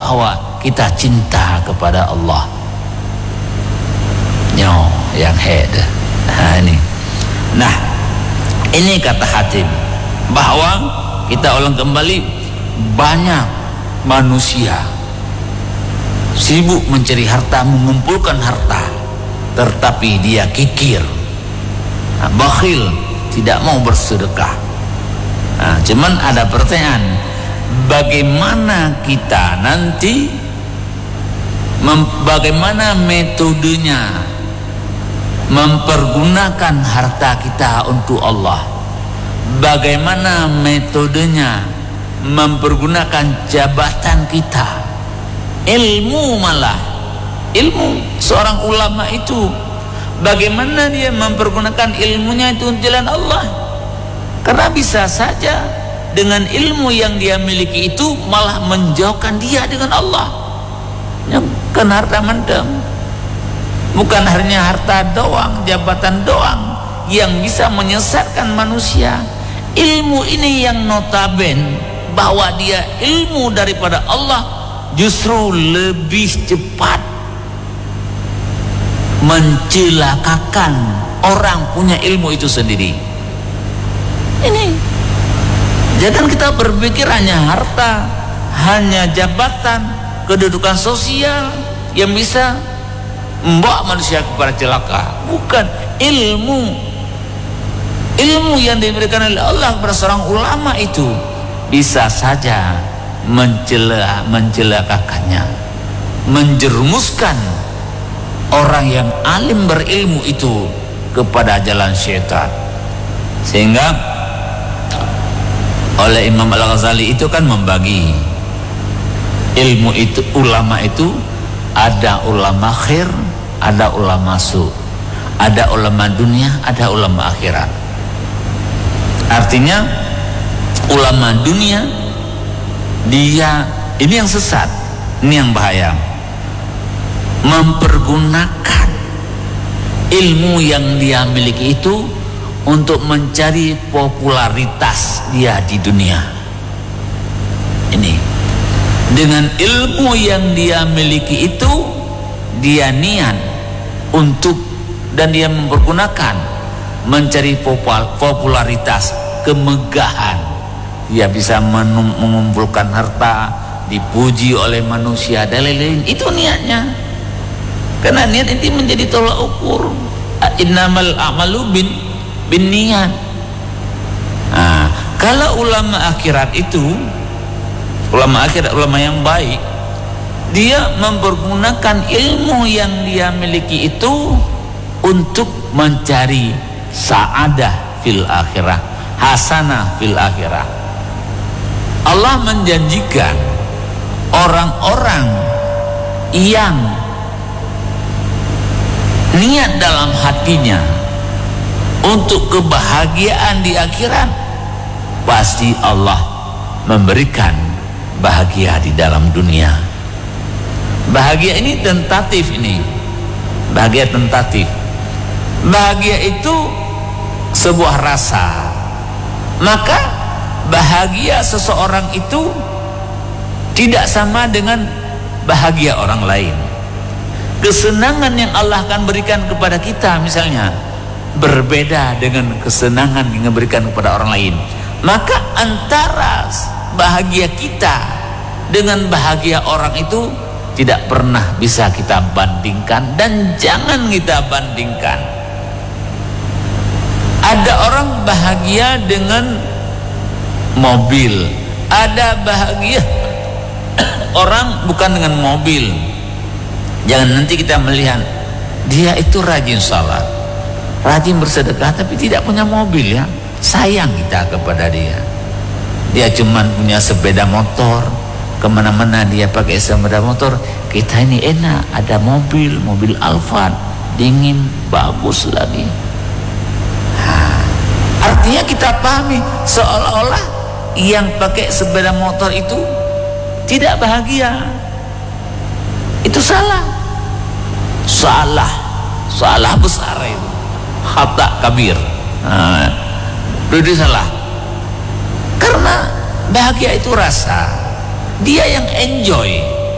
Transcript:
bahwa kita cinta kepada Allah. Yang head. Nah, ini kata Hatim, bahwa kita ulang kembali, banyak manusia sibuk mencari harta, mengumpulkan harta, tetapi dia kikir, bakhil, tidak mau bersedekah. Cuman ada pertanyaan, bagaimana kita nanti, bagaimana metodenya mempergunakan harta kita untuk Allah, bagaimana metodenya mempergunakan jabatan kita, ilmu, malah ilmu seorang ulama itu, bagaimana dia mempergunakan ilmunya itu untuk jalan Allah. Karena bisa saja dengan ilmu yang dia miliki itu malah menjauhkan dia dengan Allah. Bukan harta mendem, bukan hanya harta doang, jabatan doang yang bisa menyesatkan manusia. Ilmu ini yang notaben bahwa dia ilmu daripada Allah justru lebih cepat mencelakakan orang punya ilmu itu sendiri. Ini jangan kita berpikir hanya harta, hanya jabatan, kedudukan sosial yang bisa membawa manusia kepada celaka. Bukan, ilmu yang diberikan oleh Allah kepada seorang ulama itu bisa saja mencelakakannya, menjerumuskan orang yang alim berilmu itu kepada jalan syaitan. Sehingga oleh Imam Al-Ghazali itu kan membagi ilmu itu, ulama itu ada ulama khair, ada ulama su, ada ulama dunia, ada ulama akhirat. Artinya ulama dunia dia ini yang sesat, ini yang bahaya, mempergunakan ilmu yang dia miliki itu untuk mencari popularitas dia di dunia. Ini dengan ilmu yang dia miliki itu dia niat untuk, dan dia mempergunakan mencari popularitas, kemegahan. Dia bisa mengumpulkan harta, dipuji oleh manusia dan lain-lain. Itu niatnya. Karena niat itu menjadi tolak ukur. Innamal a'malu bin niat. Kalau ulama akhirat itu, ulama akhirat, ulama yang baik, dia mempergunakan ilmu yang dia miliki itu untuk mencari sa'adah fil akhirah, hasanah fil akhirah. Allah menjanjikan orang-orang yang niat dalam hatinya untuk kebahagiaan di akhirat, pasti Allah memberikan bahagia di dalam dunia. Bahagia ini tentatif, ini bahagia tentatif. Bahagia itu sebuah rasa, maka bahagia seseorang itu tidak sama dengan bahagia orang lain. Kesenangan yang Allah akan berikan kepada kita misalnya berbeda dengan kesenangan yang diberikan kepada orang lain. Maka antara bahagia kita dengan bahagia orang itu tidak pernah bisa kita bandingkan, dan jangan kita bandingkan. Ada orang bahagia dengan mobil, ada bahagia orang bukan dengan mobil. Jangan nanti kita melihat dia itu rajin salat, rajin bersedekah, tapi tidak punya mobil, ya sayang kita kepada dia. Dia cuman punya sepeda motor, kemana-mana dia pakai sepeda motor. Kita ini enak, ada mobil Alphard, dingin, bagus lagi. Artinya kita pahami seolah-olah yang pakai sepeda motor itu tidak bahagia. Itu salah besar itu, khata kabir. Itu salah. Karena bahagia itu rasa, dia yang enjoy,